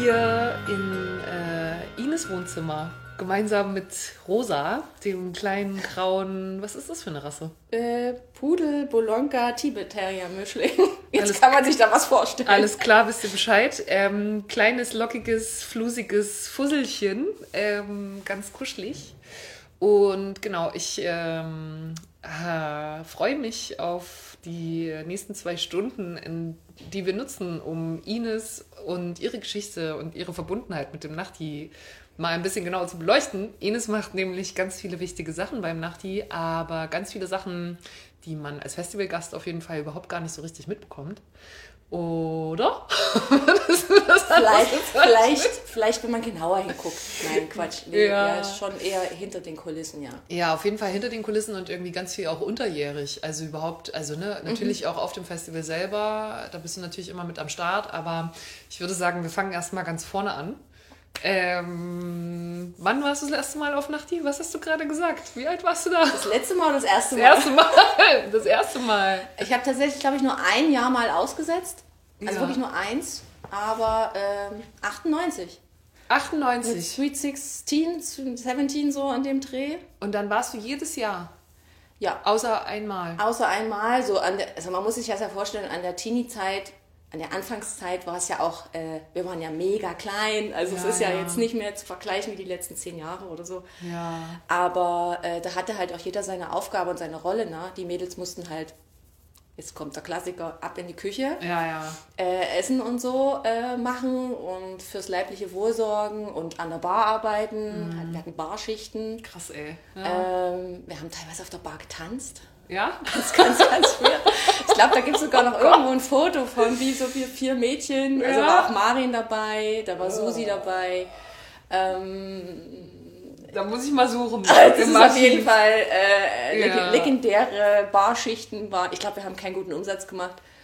Hier in Ines Wohnzimmer, gemeinsam mit Rosa, dem kleinen grauen, was ist das für eine Rasse? Pudel, Bolonka, Tibet-Terrier-Mischling. Jetzt Alles- kann man sich da was vorstellen. Alles klar, wisst ihr Bescheid. Kleines, lockiges, flusiges Fusselchen, ganz kuschelig. Und genau, ich freue mich auf die nächsten 2 Stunden, die wir nutzen, um Ines und ihre Geschichte und ihre Verbundenheit mit dem Nachti mal ein bisschen genauer zu beleuchten. Ines macht nämlich ganz viele wichtige Sachen beim Nachti, aber ganz viele Sachen, die man als Festivalgast auf jeden Fall überhaupt gar nicht so richtig mitbekommt. Oder? Vielleicht, wenn man genauer hinguckt. Nein, Quatsch. Nee, Ja. ist schon eher hinter den Kulissen, ja. Ja, auf jeden Fall hinter den Kulissen und irgendwie ganz viel auch unterjährig. Also überhaupt, natürlich auch auf dem Festival selber, da bist du natürlich immer mit am Start, aber ich würde sagen, wir fangen erstmal ganz vorne an. Wann warst du das erste Mal auf Nachti? Was hast du gerade gesagt? Wie alt warst du da? Das letzte Mal oder das erste Das Mal? erste Mal. Das erste Mal. Ich habe tatsächlich, glaube ich, nur ein Jahr mal ausgesetzt. Also Ja. wirklich nur eins. Aber 98. Mit 98. Sweet 16, 17 so an dem Dreh. Und dann warst du jedes Jahr, Ja, außer einmal. außer einmal. So also man muss sich das ja vorstellen, an der Teenie-Zeit, an der Anfangszeit war es ja auch, wir waren ja mega klein. Also es Ja, ist ja ja. jetzt nicht mehr zu vergleichen wie die letzten 10 Jahre oder so. Ja. Aber da hatte halt auch jeder seine Aufgabe und seine Rolle. Ne? Die Mädels mussten halt, jetzt kommt der Klassiker, ab in die Küche, Ja. Essen und so machen und fürs leibliche Wohl sorgen und an der Bar arbeiten. Wir hatten Barschichten. Krass, ey. Ja. Wir haben teilweise auf der Bar getanzt. Ja? Das ist ganz früher. Ich glaube, da gibt es sogar noch irgendwo ein Foto von wie so 4 Mädchen. Also Ja. war auch Marin dabei, da war Susi dabei. Da muss ich mal suchen. Das ist Im auf Archiv. jeden Fall Ja. legendäre Barschichten. Ich glaube, wir haben keinen guten Umsatz gemacht.